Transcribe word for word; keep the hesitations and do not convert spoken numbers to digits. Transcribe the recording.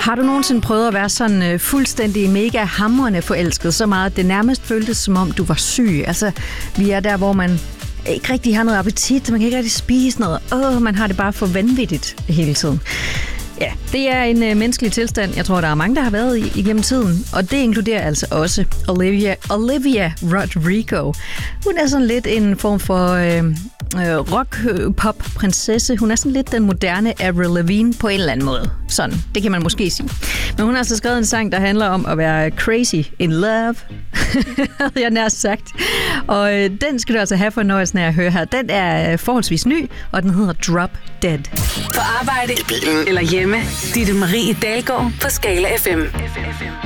Har du nogensinde prøvet at være sådan øh, fuldstændig mega hamrende forelsket, så meget, at det nærmest føltes, som om du var syg? Altså, vi er der, hvor man ikke rigtig har noget appetit, man kan ikke rigtig spise noget. Åh, man har det bare for vanvittigt hele tiden. Ja, det er en øh, menneskelig tilstand, jeg tror, der er mange, der har været i igennem tiden. Og det inkluderer altså også Olivia, Olivia Rodrigo. Hun er sådan lidt en form for øh, øh, rock-pop-prinsesse. Hun er sådan lidt den moderne Avril Lavigne på en eller anden måde. Sådan, det kan man måske sige. Men hun har altså skrevet en sang, der handler om at være crazy in love. havde jeg nær sagt. Og øh, den skal du altså have fornøjelsen af at høre her. Den er øh, forholdsvis ny, og den hedder Drop Dead. På arbejde, i bilen eller hjemme. Ditte Marie Dalgaard på Skala F M.